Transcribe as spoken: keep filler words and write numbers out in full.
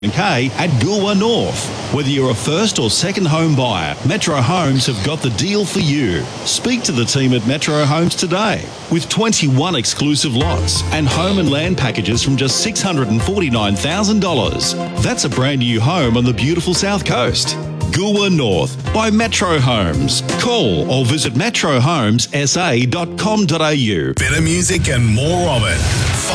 K at Goolwa North. Whether you're a first or second home buyer, Metro Homes have got the deal for you. Speak to the team at Metro Homes today. With twenty-one exclusive lots and home and land packages from just six hundred forty-nine thousand dollars. That's a brand new home on the beautiful South Coast. Goolwa North by Metro Homes. Call or visit metro homes s a dot com dot a u. Better music and more of it.